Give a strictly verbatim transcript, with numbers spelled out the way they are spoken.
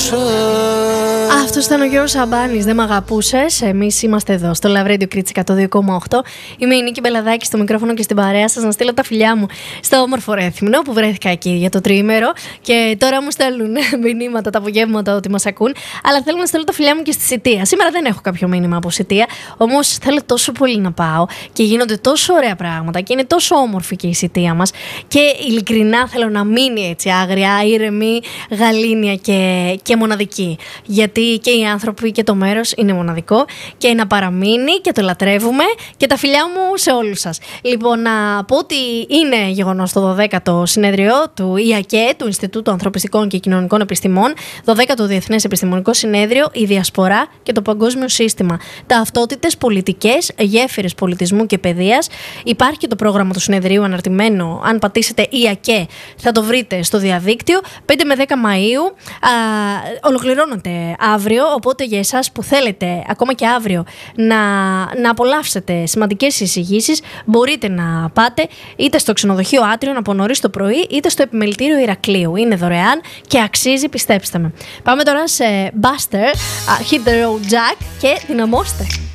Αυτός ήταν ο Γιώργος Σαμπάνης, δεν μ' αγαπούσες. Εμείς είμαστε εδώ στο Love Radio Κρήτς εκατό δύο κόμμα οκτώ. Είμαι η Νίκη Μπελαδάκη στο μικρόφωνο και στην παρέα σας. Να στείλω τα φιλιά μου στο όμορφο Ρέθυμνο που βρέθηκα εκεί για το τριήμερο. Και τώρα μου στέλνουν μηνύματα τα απογεύματα ότι μας ακούν. Αλλά θέλω να στείλω τα φιλιά μου και στη Σιτία. Σήμερα δεν έχω κάποιο μήνυμα από Σιτία. Όμως θέλω τόσο πολύ να πάω και γίνονται τόσο ωραία πράγματα και είναι τόσο όμορφη και η Σιτία μας. Και ειλικρινά θέλω να μείνει έτσι άγρια, ήρεμη, γαλήνια και, και μοναδική. Γιατί και οι άνθρωποι και το μέρος είναι μοναδικό και να παραμείνει και το λατρεύουμε και τα φιλιά μου σε όλους σας. Λοιπόν, να πω ότι είναι γεγονός το δωδέκατο συνέδριο του ι έι κέι, του Ινστιτούτου Ανθρωπιστικών και Κοινωνικών Επιστημών, δωδέκατο Διεθνές Επιστημονικό Συνέδριο, η Διασπορά και το Παγκόσμιο Σύστημα. Ταυτότητες, πολιτικές, γέφυρες πολιτισμού και παιδείας. Υπάρχει και το πρόγραμμα του συνεδρίου αναρτημένο. Αν πατήσετε ι έι κέι θα το βρείτε στο διαδίκτυο. πέντε με δέκα Μαΐου α, ολοκληρώνονται αύριο, οπότε για εσάς που θέλετε ακόμα και αύριο να, να απολαύσετε σημαντικές εισηγήσεις, μπορείτε να πάτε είτε στο ξενοδοχείο Άτριον από νωρίς το πρωί, είτε στο επιμελητήριο Ηρακλείου. Είναι δωρεάν και αξίζει, πιστέψτε με. Πάμε τώρα σε Buster, uh, Hit the Road Jack και δυναμώστε.